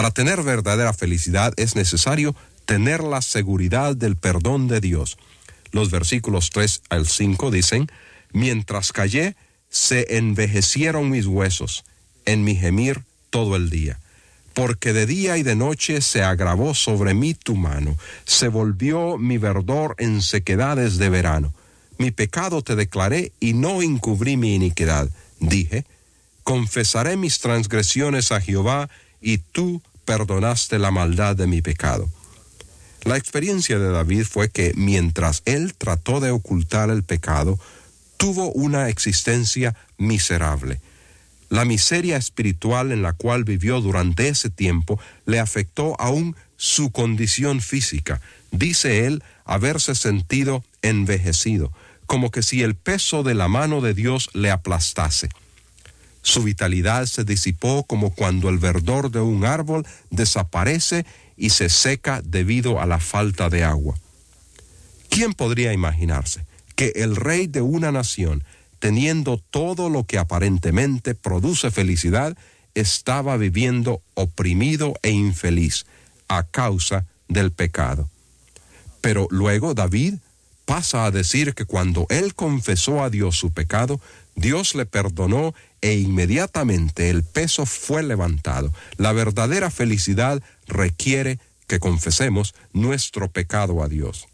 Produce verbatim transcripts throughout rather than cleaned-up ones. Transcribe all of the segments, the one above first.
Para tener verdadera felicidad es necesario tener la seguridad del perdón de Dios. Los versículos tres al cinco dicen: mientras callé, se envejecieron mis huesos, en mi gemir todo el día. Porque de día y de noche se agravó sobre mí tu mano, se volvió mi verdor en sequedades de verano. Mi pecado te declaré y no encubrí mi iniquidad. Dije: confesaré mis transgresiones a Jehová, y tú perdonaste la maldad de mi pecado. La experiencia de David fue que mientras él trató de ocultar el pecado, tuvo una existencia miserable. La miseria espiritual en la cual vivió durante ese tiempo le afectó aún su condición física. Dice él haberse sentido envejecido, como que si el peso de la mano de Dios le aplastase. Su vitalidad se disipó como cuando el verdor de un árbol desaparece y se seca debido a la falta de agua. ¿Quién podría imaginarse que el rey de una nación, teniendo todo lo que aparentemente produce felicidad, estaba viviendo oprimido e infeliz a causa del pecado? Pero luego David pasa a decir que cuando él confesó a Dios su pecado, Dios le perdonó e inmediatamente el peso fue levantado. La verdadera felicidad requiere que confesemos nuestro pecado a Dios.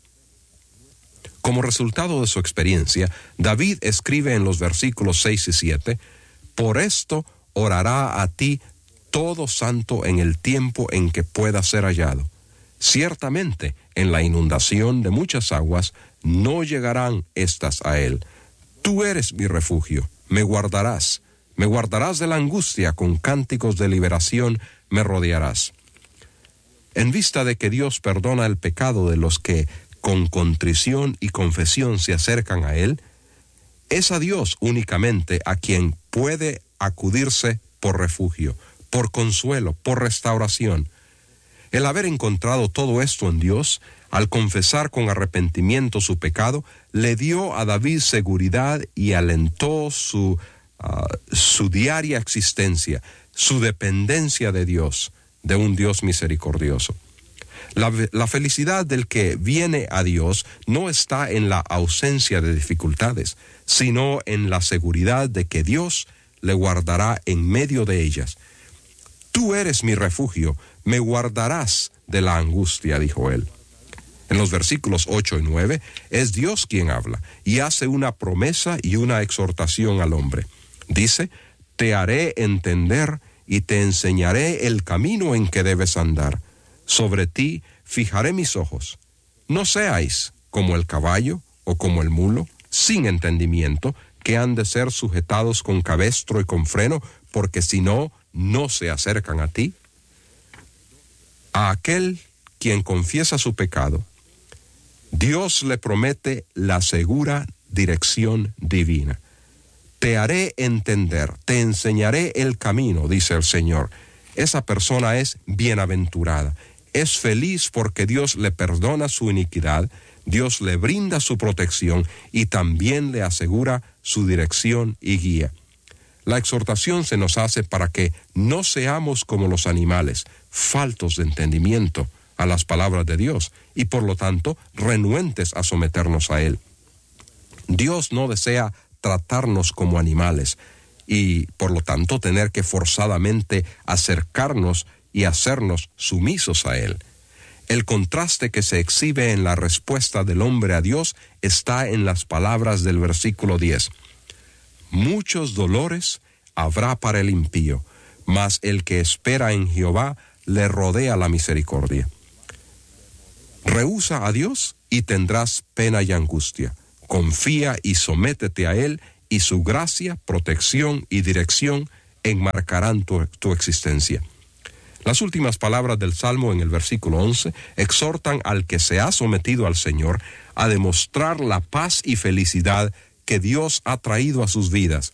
Como resultado de su experiencia, David escribe en los versículos seis y siete: por esto orará a ti todo santo en el tiempo en que pueda ser hallado. Ciertamente, en la inundación de muchas aguas, no llegarán estas a él. Tú eres mi refugio, me guardarás, me guardarás de la angustia, con cánticos de liberación me rodearás. En vista de que Dios perdona el pecado de los que con contrición y confesión se acercan a Él, es a Dios únicamente a quien puede acudirse por refugio, por consuelo, por restauración. El haber encontrado todo esto en Dios, al confesar con arrepentimiento su pecado, le dio a David seguridad y alentó su, uh, su diaria existencia, su dependencia de Dios, de un Dios misericordioso. La, la felicidad del que viene a Dios no está en la ausencia de dificultades, sino en la seguridad de que Dios le guardará en medio de ellas. Tú eres mi refugio, me guardarás de la angustia, dijo él. En los versículos ocho y nueve, es Dios quien habla y hace una promesa y una exhortación al hombre. Dice: te haré entender y te enseñaré el camino en que debes andar. Sobre ti fijaré mis ojos. No seáis como el caballo o como el mulo, sin entendimiento, que han de ser sujetados con cabestro y con freno, porque si no, no se acercan a ti. A aquel quien confiesa su pecado, Dios le promete la segura dirección divina. Te haré entender, te enseñaré el camino, dice el Señor. Esa persona es bienaventurada. Es feliz porque Dios le perdona su iniquidad, Dios le brinda su protección y también le asegura su dirección y guía. La exhortación se nos hace para que no seamos como los animales, faltos de entendimiento a las palabras de Dios y por lo tanto renuentes a someternos a Él. Dios no desea tratarnos como animales y por lo tanto tener que forzadamente acercarnos y hacernos sumisos a Él. El contraste que se exhibe en la respuesta del hombre a Dios está en las palabras del versículo diez. Muchos dolores habrá para el impío, mas el que espera en Jehová le rodea la misericordia. Rehúsa a Dios y tendrás pena y angustia. Confía y sométete a Él, y su gracia, protección y dirección enmarcarán tu, tu existencia. Las últimas palabras del Salmo en el versículo once exhortan al que se ha sometido al Señor a demostrar la paz y felicidad que Dios ha traído a sus vidas.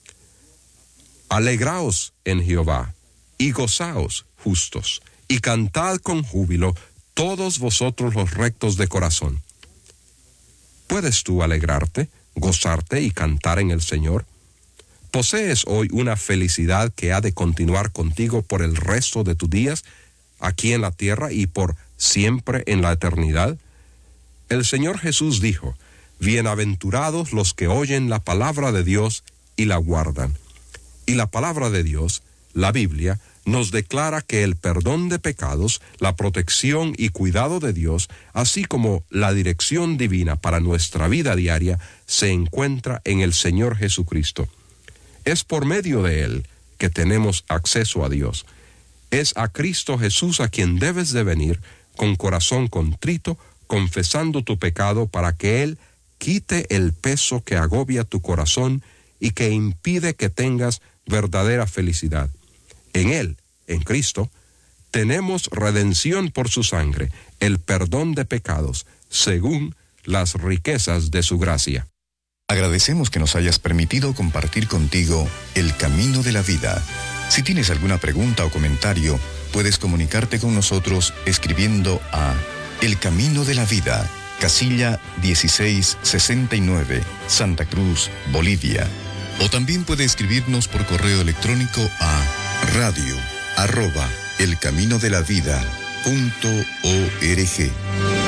Alegraos en Jehová y gozaos justos, y cantad con júbilo todos vosotros los rectos de corazón. ¿Puedes tú alegrarte, gozarte y cantar en el Señor? ¿Posees hoy una felicidad que ha de continuar contigo por el resto de tus días? aquí en la tierra y por siempre en la eternidad? El Señor Jesús dijo: bienaventurados los que oyen la palabra de Dios y la guardan. Y la palabra de Dios, la Biblia, nos declara que el perdón de pecados, la protección y cuidado de Dios, así como la dirección divina para nuestra vida diaria, se encuentra en el Señor Jesucristo. Es por medio de Él que tenemos acceso a Dios. Es a Cristo Jesús a quien debes de venir con corazón contrito, confesando tu pecado para que Él quite el peso que agobia tu corazón y que impide que tengas verdadera felicidad. En Él, en Cristo, tenemos redención por su sangre, el perdón de pecados, según las riquezas de su gracia. Agradecemos que nos hayas permitido compartir contigo el camino de la vida. Si tienes alguna pregunta o comentario, puedes comunicarte con nosotros escribiendo a El Camino de la Vida, casilla dieciséis sesenta y nueve, Santa Cruz, Bolivia. O también puede escribirnos por correo electrónico a radio arroba elcaminodelavida punto org.